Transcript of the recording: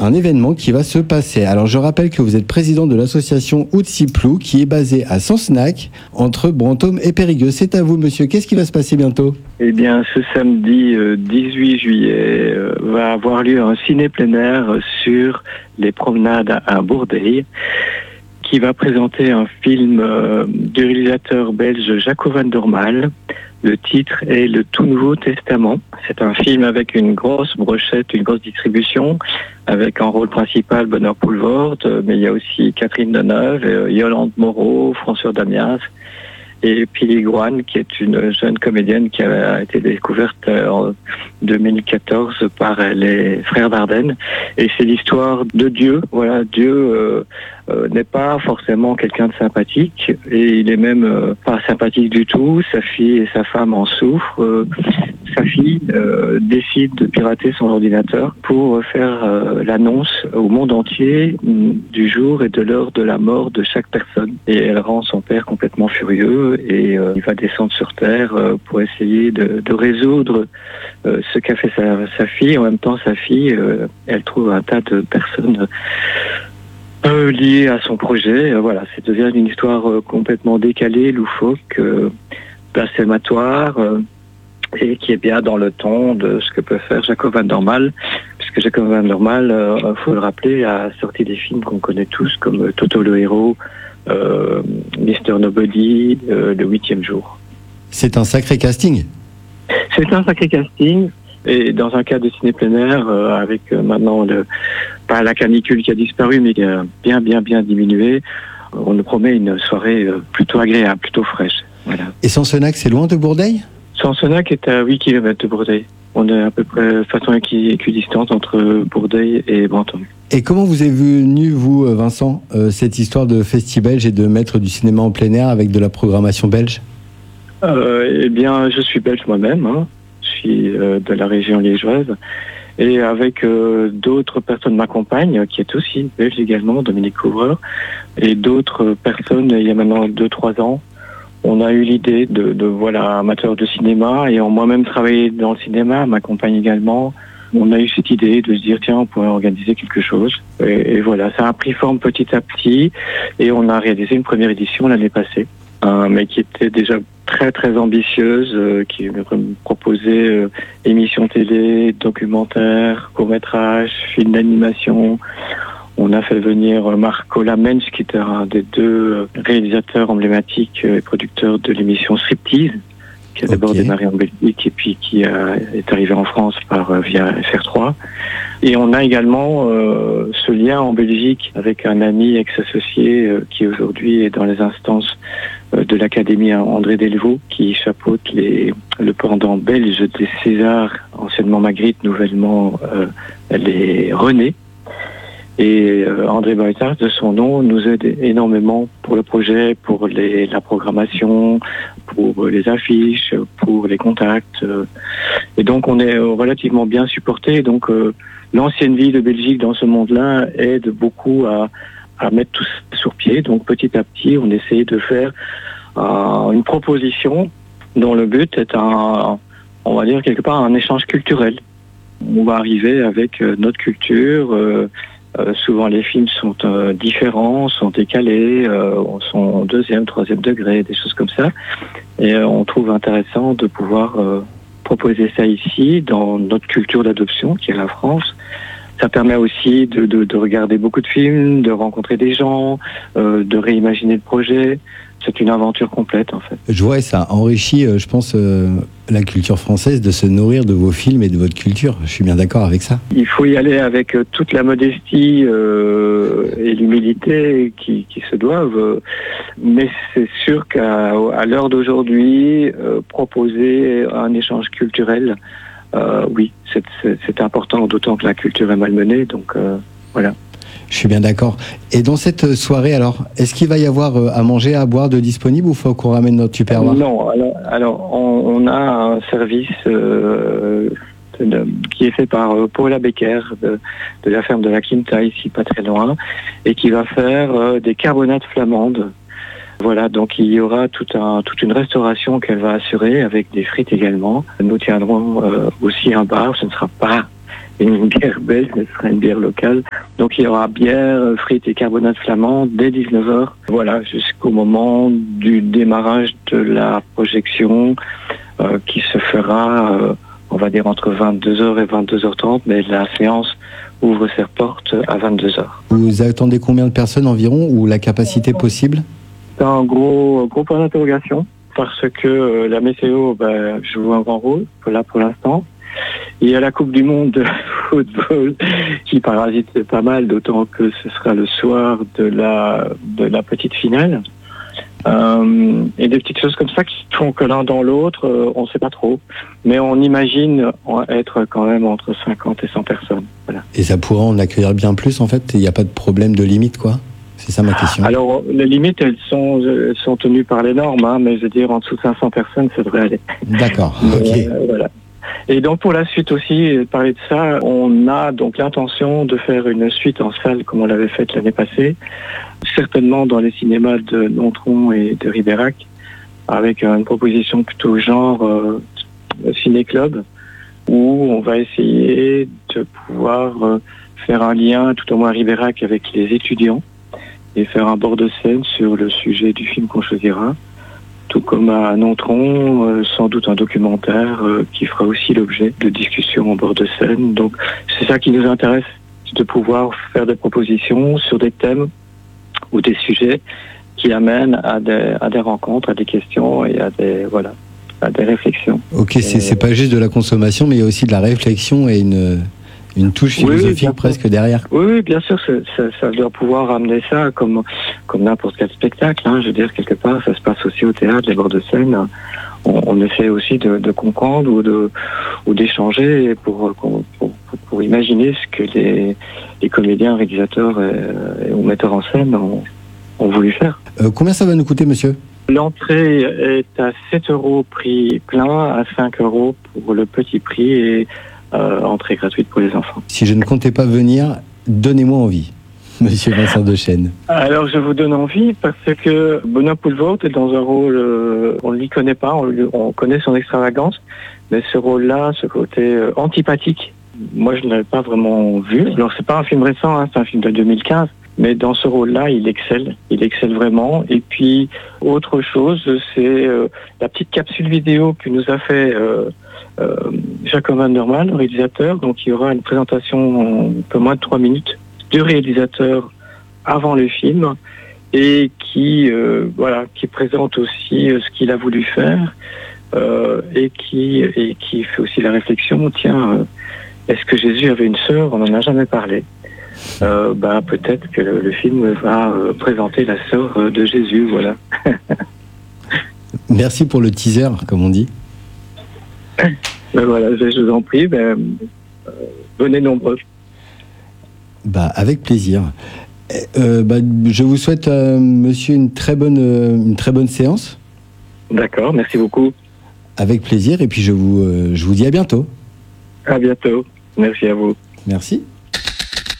un événement qui va se passer. Alors je rappelle que vous êtes président de l'association Outsiplou qui est basée à Sancenac, entre Brantôme et Périgueux. C'est à vous, monsieur. Qu'est-ce qui va se passer bientôt ? Eh bien, ce samedi 18 juillet va avoir lieu un ciné plein air sur les promenades à Bourdeil, qui va présenter un film du réalisateur belge Jaco van Dormael. Le titre est Le Tout Nouveau Testament. C'est un film avec une grosse brochette, une grosse distribution, avec en rôle principal Bonheur Poulvorde, mais il y a aussi Catherine Deneuve, Yolande Moreau, François Damiens, et Pili Gouane, qui est une jeune comédienne qui a été découverte en 2014 par les frères Dardenne. Et c'est l'histoire de Dieu. Voilà, Dieu n'est pas forcément quelqu'un de sympathique, et il est même pas sympathique du tout. Sa fille et sa femme en souffrent. Sa fille décide de pirater son ordinateur pour faire l'annonce au monde entier du jour et de l'heure de la mort de chaque personne. Et elle rend son père complètement furieux, et il va descendre sur Terre pour essayer de résoudre ce qu'a fait sa fille. En même temps, sa fille, elle trouve un tas de personnes liées à son projet. Voilà, c'est devient une histoire complètement décalée, loufoque, blasphématoire, et qui est bien dans le ton de ce que peut faire Jaco van Dormael, puisque Jaco van Dormael, faut le rappeler, a sorti des films qu'on connaît tous, comme Toto le héros, Mr. Nobody, Le 8e jour. C'est un sacré casting. C'est un sacré casting, et dans un cadre de ciné plein air, avec maintenant pas la canicule qui a disparu, mais qui a bien diminué, on nous promet une soirée plutôt agréable, plutôt fraîche. Voilà. Et Sancenac, c'est loin de Bourdeil ? Sancenac est à 8 km de Bourdeil. On est à peu près de façon équidistante entre Bourdeil et Brantôme. Et comment vous êtes venu, vous, Vincent, cette histoire de festival belge et de mettre du cinéma en plein air avec de la programmation belge ? Eh bien, je suis belge moi-même. Je suis de la région liégeoise. Et avec d'autres personnes m'accompagnent, qui est aussi belge également, Dominique Couvreur, et d'autres personnes, il y a maintenant 2-3 ans, on a eu l'idée de voilà, amateur de cinéma, et moi-même travaillé dans le cinéma, m'accompagne également. On a eu cette idée de se dire, tiens, on pourrait organiser quelque chose. Et voilà, ça a pris forme petit à petit, et on a réalisé une première édition l'année passée, mais qui était déjà très ambitieuse, qui proposait émissions télé, documentaires, courts-métrages, films d'animation. On a fait venir Marco Lamens, qui était un des 2 réalisateurs emblématiques et producteurs de l'émission Striptease, qui a d'abord démarré en Belgique et puis qui est arrivé en France via FR3. Et on a également ce lien en Belgique avec un ami ex-associé qui aujourd'hui est dans les instances de l'Académie André Delvaux, qui chapeaute le pendant belge des Césars, anciennement Magritte, nouvellement les René. Et André Boitard, de son nom, nous aide énormément pour le projet, pour la programmation, pour les affiches, pour les contacts. Et donc on est relativement bien supporté. Donc l'ancienne vie de Belgique dans ce monde-là aide beaucoup à mettre tout ça sur pied. Donc petit à petit, on essaie de faire une proposition dont le but est on va dire quelque part un échange culturel. On va arriver avec notre culture. Souvent les films sont différents, sont décalés, sont 2e, 3e degré, des choses comme ça. Et on trouve intéressant de pouvoir proposer ça ici, dans notre culture d'adoption, qui est la France. Ça permet aussi de regarder beaucoup de films, de rencontrer des gens, de réimaginer le projet. C'est une aventure complète, en fait. Je vois, et ça enrichit, je pense, la culture française de se nourrir de vos films et de votre culture. Je suis bien d'accord avec ça. Il faut y aller avec toute la modestie et l'humilité qui se doivent. Mais c'est sûr qu'à l'heure d'aujourd'hui, proposer un échange culturel, oui, c'est important, d'autant que la culture est malmenée. Donc, voilà. Je suis bien d'accord. Et dans cette soirée, alors, est-ce qu'il va y avoir à manger, à boire de disponible, ou faut qu'on ramène notre tupperware ? Non, alors on a un service qui est fait par Paula Becker de la ferme de la Quinta, ici pas très loin, et qui va faire des carbonades flamandes. Voilà, donc il y aura toute une restauration qu'elle va assurer avec des frites également. Nous tiendrons aussi un bar, ce ne sera pas une bière belge, mais ce sera une bière locale. Donc il y aura bière, frites et carbonate flamand dès 19h. Voilà, jusqu'au moment du démarrage de la projection qui se fera, on va dire, entre 22h et 22h30, mais la séance ouvre ses portes à 22h. Vous attendez combien de personnes environ, ou la capacité possible? C'est un gros point d'interrogation, parce que la météo joue un grand rôle, là pour l'instant. Il y a la Coupe du Monde de football qui parasite pas mal, d'autant que ce sera le soir de la petite finale. Et des petites choses comme ça qui font que l'un dans l'autre, on ne sait pas trop. Mais on imagine être quand même entre 50 et 100 personnes. Voilà. Et ça pourrait en accueillir bien plus, en fait? Il n'y a pas de problème de limite, quoi? C'est ça ma question. Alors, les limites, elles sont tenues par les normes, hein, mais je veux dire, en dessous de 500 personnes, ça devrait aller. D'accord, ok. Voilà. Et donc, pour la suite aussi, parler de ça, on a donc l'intention de faire une suite en salle, comme on l'avait faite l'année passée, certainement dans les cinémas de Nontron et de Ribérac, avec une proposition plutôt genre ciné-club, où on va essayer de pouvoir faire un lien, tout au moins à Ribérac, avec les étudiants, et faire un bord de scène sur le sujet du film qu'on choisira. Tout comme à Nontron, sans doute un documentaire qui fera aussi l'objet de discussions en bord de scène. Donc c'est ça qui nous intéresse, de pouvoir faire des propositions sur des thèmes ou des sujets qui amènent à des rencontres, à des questions et à des réflexions. Ok, c'est pas juste de la consommation, mais il y a aussi de la réflexion et une touche philosophique presque derrière. Oui, bien sûr, ça doit pouvoir amener ça comme n'importe quel spectacle. Hein. Je veux dire, quelque part, ça se passe aussi au théâtre, les bords de scène. On essaie aussi de comprendre ou d'échanger pour imaginer ce que les comédiens, réalisateurs ou metteurs en scène ont voulu faire. Combien ça va nous coûter, monsieur? L'entrée est à 7 € prix plein, à 5 € pour le petit prix et entrée gratuite pour les enfants. Si je ne comptais pas venir, donnez-moi envie, monsieur Vincent Dechaine. Alors je vous donne envie parce que Benoît Poelvoort est dans un rôle, on ne l'y connaît pas, on connaît son extravagance, mais ce rôle-là, ce côté antipathique, moi je ne l'avais pas vraiment vu. Alors c'est pas un film récent, hein, c'est un film de 2015. Mais dans ce rôle-là, il excelle vraiment. Et puis, autre chose, c'est la petite capsule vidéo que nous a fait Jacob Van Der Maal, le réalisateur. Donc, il y aura une présentation en un peu moins de 3 minutes du réalisateur avant le film et qui présente aussi ce qu'il a voulu faire et qui fait aussi la réflexion, tiens, est-ce que Jésus avait une sœur? On n'en a jamais parlé. Peut-être que le film va présenter la sœur de Jésus, voilà. Merci pour le teaser, comme on dit. Voilà, je vous en prie, venez nombreux. Avec plaisir. Je vous souhaite, monsieur, une très bonne séance. D'accord, merci beaucoup. Avec plaisir, et puis je vous dis à bientôt. À bientôt, merci à vous. Merci.